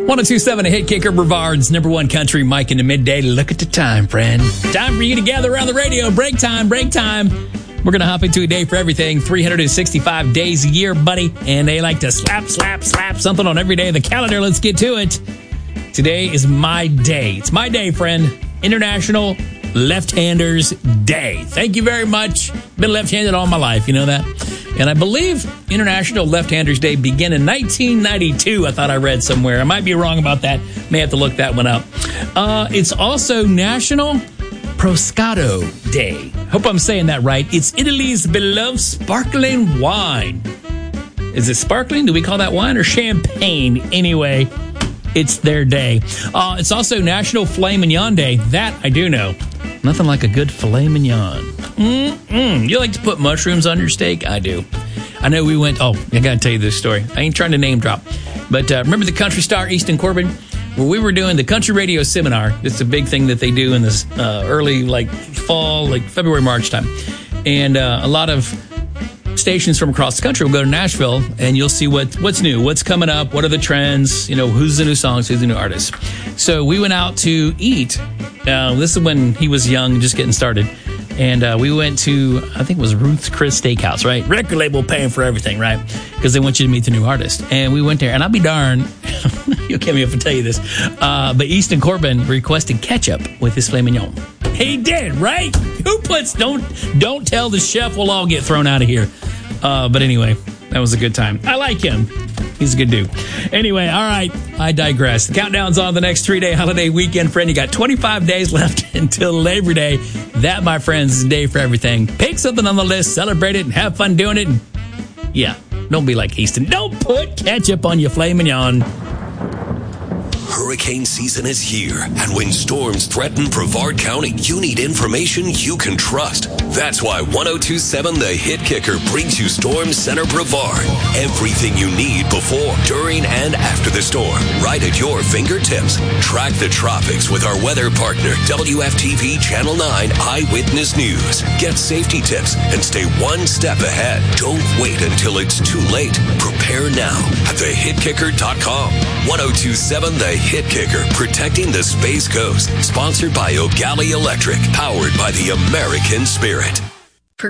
1027, a hit kicker, Brevard's number one country, Mike in the midday. Look at the time, friend. Time for you to gather around the radio. Break time, break time. We're going to hop into a day for everything. 365 days a year, buddy. And they like to slap something on every day of the calendar. Let's get to it. Today is my day. It's my day, friend. International Left-Handers Day. Thank you very much. Been left-handed all my life. You know that? And I believe International Left-Handers Day began in 1992. I thought I read somewhere. I might be wrong about that. May have to look that one up. It's also National Prosciutto Day. Hope I'm saying that right. It's Italy's beloved sparkling wine. Is it sparkling? Do we call that wine or champagne? Anyway, it's their day. It's also National Filet Mignon Day. That I do know. Nothing like a good filet mignon. You like to put mushrooms on your steak? I do. I know we went... Oh, I got to tell you this story. I ain't trying to name drop. But remember the country star Easton Corbin? Well, we were doing the country radio seminar. It's a big thing that they do in this early fall, February, March time. And a lot of stations from across the country will go to Nashville, and you'll see what's new, what's coming up, what are the trends, who's the new songs, who's the new artists. So we went out to eat. This is when he was young, just getting started. And we went to, I think it was Ruth's Chris Steakhouse, right? Record label paying for everything, right? Because they want you to meet the new artist. And we went there, and I'll be darned, you'll get me if I tell you this, but Easton Corbin requested ketchup with his filet mignon. He did, right? Who puts, don't tell the chef, we'll all get thrown out of here. But anyway, that was a good time. I like him. He's a good dude. Anyway, all right, I digress. The countdown's on the next 3-day holiday weekend, friend. You got 25 days left until Labor Day. That, my friends, is a day for everything. Pick something on the list, celebrate it, and have fun doing it. Yeah, don't be like Easton. Don't put ketchup on your filet mignon. Hurricane season is here, and when storms threaten Brevard County, you need information you can trust. That's why 1027 The Hit Kicker brings you Storm Center Brevard. Everything you need before, during, and after the storm, right at your fingertips. Track the tropics with our weather partner, WFTV Channel 9 Eyewitness News. Get safety tips and stay one step ahead. Don't wait until it's too late. Prepare now at thehitkicker.com. 1027 The Hit Kicker, protecting the Space Coast. Sponsored by O'Galley Electric, powered by the American Spirit.